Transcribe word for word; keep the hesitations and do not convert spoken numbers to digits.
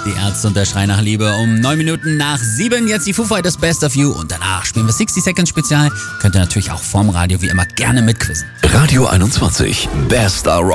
Die Ärzte und der Schrei nach Liebe um neun Minuten nach sieben. Jetzt die Foo Fighters Best of You und danach spielen wir sixty Seconds Spezial. Könnt ihr natürlich auch vorm Radio wie immer gerne mitquizzen. Radio einundzwanzig, Best